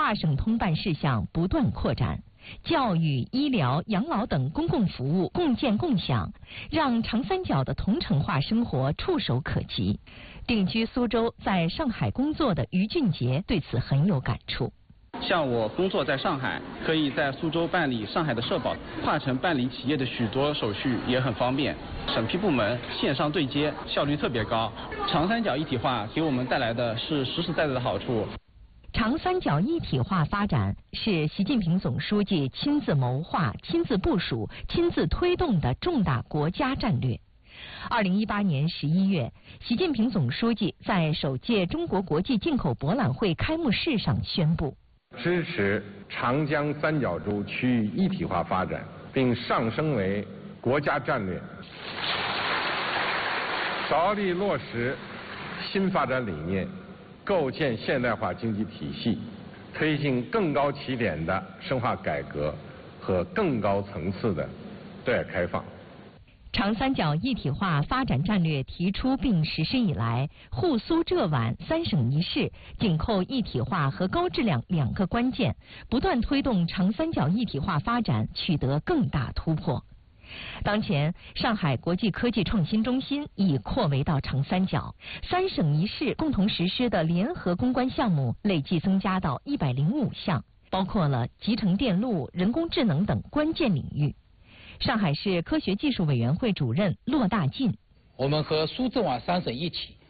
跨省通办事项不断扩展，教育、医疗、养老等公共服务共建共享，让长三角的同城化生活触手可及。定居苏州，在上海工作的于俊杰对此很有感触。 像我工作在上海，可以在苏州办理上海的社保，跨城办理企业的许多手续也很方便。审批部门线上对接，效率特别高。长三角一体化给我们带来的是实实在在的好处。 长三角一体化发展是习近平总书记亲自谋划、亲自部署、亲自推动的重大国家战略。2018年11月，习近平总书记在首届中国国际进口博览会开幕式上宣布， 支持长江三角洲区域一体化发展，并上升为国家战略，着力落实新发展理念，构建现代化经济体系，推进更高起点的深化改革和更高层次的对外开放。 长三角一体化发展战略提出并实施以来，沪苏浙皖三省一市紧扣一体化和高质量两个关键，不断推动长三角一体化发展取得更大突破。当前，上海国际科技创新中心已扩围到长三角，三省一市共同实施的联合攻关项目累计增加到105项，包括了集成电路、人工智能等关键领域。上海市科学技术委员会主任骆大进： 我们和苏浙皖三省一起，